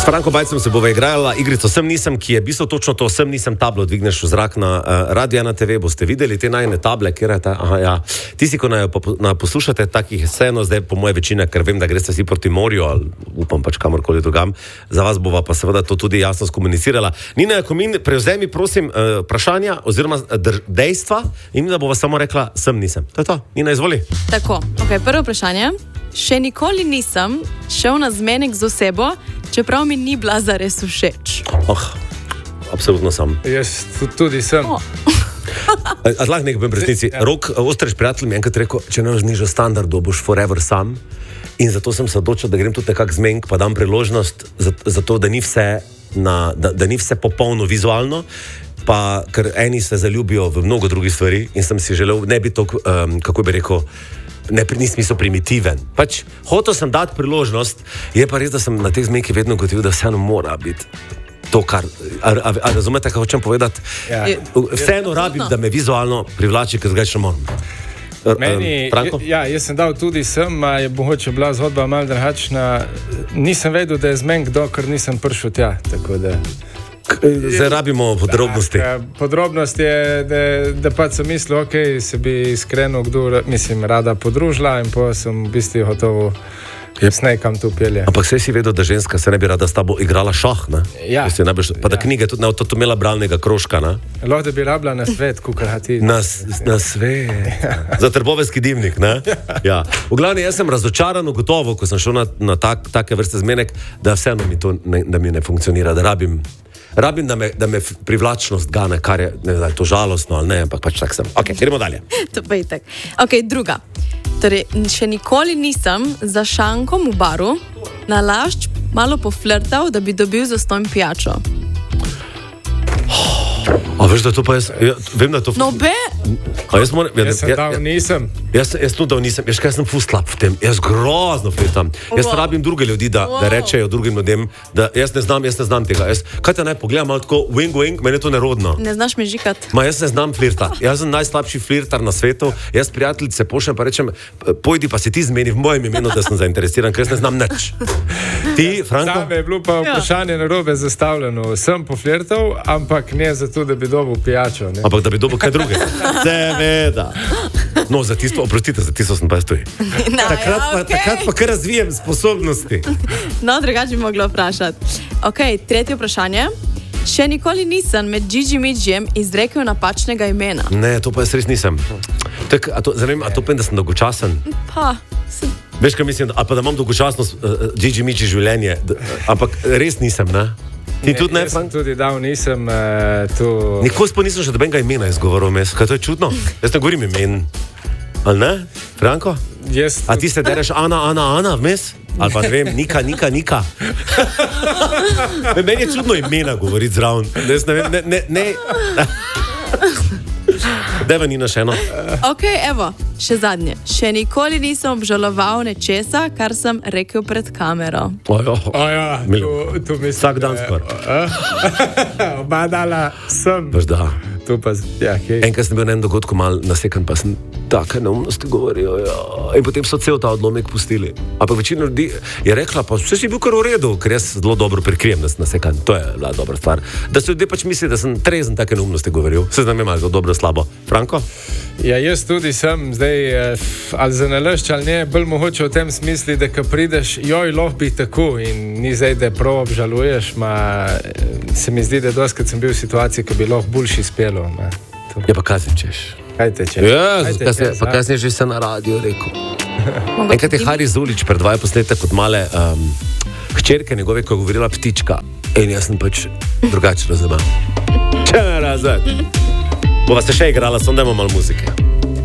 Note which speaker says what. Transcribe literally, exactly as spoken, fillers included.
Speaker 1: S Franko Bajcem se bova igrala igrico Sem nisem, ki je v bistvu točno to, sem nisem tablo dvigneš v zrak na uh, Radio na te ve, boste videli te najne table, kjer je ta, aha, ja. Tisti, ko na, na poslušate takih sceno, zdaj po moje večine, ker vem, da greste si proti morju, ali upam pač kamorkoli drugam, za vas bova pa seveda to tudi jasno skomunicirala. Nina Jakomin, prevzemi prosim uh, vprašanja oziroma dr- dejstva in da bova samo rekla, sem nisem. To je to. Nina, izvoli.
Speaker 2: Tako, ok, prvo vprašanje. Še nikoli nisem šel na zmenek z osebo, čeprav mi ni bila zares všeč.
Speaker 1: Oh, absolutno sem.
Speaker 3: Jaz tudi sem.
Speaker 2: Oh.
Speaker 1: A, a lahko nekaj povem v resnici. Ja. Rok, Ostreš prijatelj mi enkrat rekel, če ne boš nižal standardov, boš forever sam. In zato sem se odločil, da grem tudi nekak zmenk, pa dam priložnost za, za to, da ni vse, na, da, da ni vse popolno vizualno. Pa, ker eni se zaljubijo v mnogo drugih stvari in sem si želel, ne bi to, um, kako bi rekel, ne pri smislu primitiven. Pač, hotel sem dati priložnost, je pa res, da sem na teh zmenki vedno gotovil, da vseeno mora biti to, kar... A, a, a razumete, kaj hočem povedati?
Speaker 3: Ja.
Speaker 1: Vseeno rabim, da me vizualno privlači, ker zgaj še moram.
Speaker 3: Meni, ja, jaz sem dal tudi sem, a je mogoče bila zgodba malo drugačna. Nisem vedel, da je zmenk, dokler nisem prišel tja, tako da...
Speaker 1: Zdaj rabimo podrobnosti.
Speaker 3: Tak, podrobnost je, da, da pa sem mislil, ok, se bi iskreno kdo, mislim, rada podružila in pa sem v bistvu hotovo snejkam tu pelje.
Speaker 1: Ampak saj si vedel, da ženska se ne bi rada s tabo igrala šah, ne?
Speaker 3: Ja.
Speaker 1: Najbolj, pa da
Speaker 3: Ja.
Speaker 1: knjige tudi ne od imela bralnega krožka, ne?
Speaker 3: Lahko da bi rabila na svet, kukar ti.
Speaker 1: Na, na svet. Za trboveljski dimnik, ne? Ja. V glavnem, jaz sem razočaran, gotovo, ko sem šel na, na tak, take vrste zmenek, da vseeno mi to ne, da mi ne funkcionira, da rabim Rabim, da me, da me privlačnost gane, kar je, ne vem, to žalostno ali ne, ampak pač tak sem. Ok, gremo dalje.
Speaker 2: To pa je tak. Ok, druga. Torej, še nikoli nisem za šankom v baru na lašč malo poflirtal, da bi dobil zastonj pijačo.
Speaker 1: A veš, da to pa jaz, ja, vem, da to...
Speaker 2: Nobe?
Speaker 1: A jaz moram... Ja,
Speaker 3: Jaz sem
Speaker 1: ja,
Speaker 3: dal,
Speaker 1: ja,
Speaker 3: nisem.
Speaker 1: Jaz, jaz tudi dal nisem, jaz kaj sem ful slab v tem, jaz grozno flirtam. Jaz
Speaker 2: Wow.
Speaker 1: rabim druge ljudi, da,
Speaker 2: Wow.
Speaker 1: da rečejo drugim ljudem, da jaz ne znam, jaz ne znam tega. Jaz, kaj te naj pogledam, malo tako wing wing, meni je to nerodno.
Speaker 2: Ne znaš me žikati.
Speaker 1: Ma jaz ne znam flirtati, jaz sem najslabši flirtar na svetu, jaz prijateljice pošljem pa rečem, pojdi pa se ti zmeni v mojem imenu, da sem zainteresiran, ker jaz ne znam nič. Ti, Franko?
Speaker 3: Zame je bilo pa vprašanje narobe zastavljeno. Sem poflirtal, ampak ne zato, da bi dobil pijačo. Ne?
Speaker 1: Ampak da bi dobil kaj drugega. Seveda. No, za tisto, oprostite, za tisto sem pa jaz tuj.
Speaker 2: No,
Speaker 1: Takrat pa,
Speaker 2: ja, okej.
Speaker 1: takrat pa kar razvijem sposobnosti.
Speaker 2: No, drugače bi mogla vprašati. Ok, tretje vprašanje. Še nikoli nisem med Gigi Midžijem izrekel napačnega imena.
Speaker 1: Ne, to pa jaz res nisem. Tak, a to, zanimam, a to povem, da sem dolgočasen?
Speaker 2: Pa, se...
Speaker 1: Veš, kaj mislim, ali pa da imam dolgočasno uh, Gigi Midži življenje, d, ampak res nisem, ne? Ti tudi ne,
Speaker 3: jaz sem
Speaker 1: Frank?
Speaker 3: tudi dal, nisem uh, tu...
Speaker 1: Nikoli pa nisem še dobenega imena izgovoril mes, kaj to je čudno? Jaz ne govorim imen. Ali ne, Franko?
Speaker 3: Jaz
Speaker 1: A ti se dereš Ana, Ana, Ana vmes? Ali pa ne vem, Nika, Nika, Nika. Meni je čudno imena govoriti zraven. Jaz ne vem, ne, ne, ne. Deva Nina še eno.
Speaker 2: Ok, evo, še zadnje. Še nikoli nisem obžaloval nečesa, kar sem rekel pred kamero.
Speaker 1: Ojo.
Speaker 3: O ja,
Speaker 1: Milo.
Speaker 3: tu, tu mislim,
Speaker 1: Vsak dan skoraj.
Speaker 3: skoraj. Oba dala sem.
Speaker 1: Veš da.
Speaker 3: Tu pa, ja, hej.
Speaker 1: Enkrat sem bil na enem dogodku mal nasekan, pa sem take neumnosti govoril. Ja. In potem so cel ta odlomek pustili. Ampak večina ljudi je rekla, pa vse si bil kar v redu, ker jaz zelo dobro prikrijem, da sem nasekan. To je bila dobra stvar. Da se ljudje pač misli, da sem trezen take neumnosti govoril. Se znam ima, dobro, slabo. Franko?
Speaker 3: Ja, jaz tudi sem, zdaj, eh, ali za nalašč ali ne, bolj mogoče v tem smisli, da ko prideš, joj, lahko bi tako in ni zdaj, da prav obžaluješ, ma eh, se mi zdi, da doskrat sem bil v situaciji, ko bi lahko boljši spelo. Ma, to.
Speaker 1: Ja, pa kaj si češ?
Speaker 3: Kaj te češ?
Speaker 1: Ja,
Speaker 3: Kaj te
Speaker 1: kasneje,
Speaker 3: češ,
Speaker 1: pa
Speaker 3: a?
Speaker 1: kasneje že se na radio rekel.
Speaker 2: Mogoče
Speaker 1: Enkrat je
Speaker 2: ti-
Speaker 1: Hari Zulič predvajal posnetek kot male um, hčerke njegove, ko je govorila ptička. In jaz sem pač drugače razumel. Če ne razumem. Bova se še igrala, samo dajmo malo muzike.